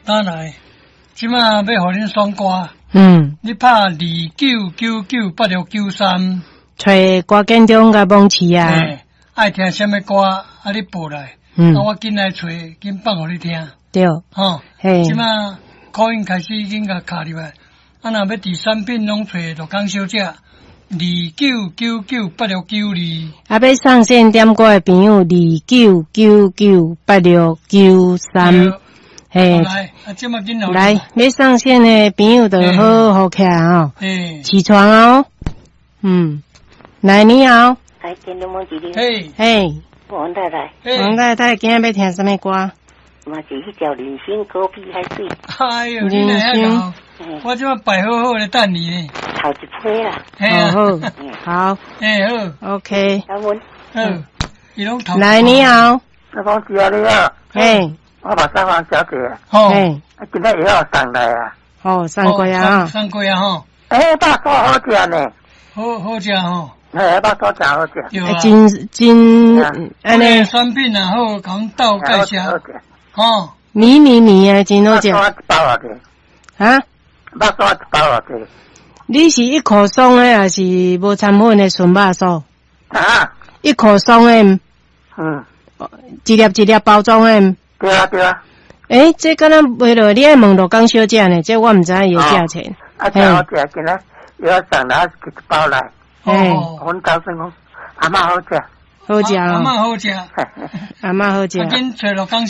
当然，即马要互恁选歌。你拍29998693， 找歌建中甲蒙奇啊。 爱听什么歌，啊你报来，我紧来找，紧放互你听。 对， 嘿，即马口音开始紧甲卡入来，若要第三品拢找罗江小姐，29998692。 要上线点歌的朋友29998693。 嘿，即马紧来，要上线的朋友就好好起来哦。起床哦。来，你好。 来，听你们几点？ 嘿。 王太太。 王太太，今日要听什么歌？ 嘛是迄条人参果皮还水。 哎呦，你哪样我即马摆好好的等你呢。 头一批啦。 好。好。OK。 感恩。 伊拢头。 来，你好。 我讲是啊，你好。我把三房小姐。今天也要上来啊。 上过啊。 上过啊吼。 肉酥好食呢。 好食吼。 肉酥真好食。 真安尼产品啊好，讲倒介绍。 米啊，真好食。 肉酥一包啊个。 啊？ 肉酥一包啊个。 你是一颗松的还是无掺粉的纯肉酥？ 啊？ 一颗松的。一粒一粒包装的。 对啊。 这敢若为了你爱问罗江小姐呢，这我唔知伊个价钱。 真好食，今日要上来一包来。阮高生讲，阿嬷好食。 好食哦。 阿嬷好食。 阿嬷好食。 紧找罗江